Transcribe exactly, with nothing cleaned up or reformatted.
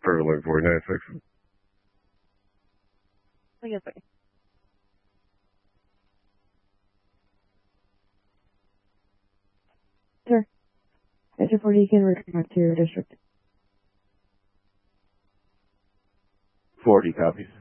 for like four nine six. Yes, sir. Sir, H R forty, you can return back to your district. Forty copies.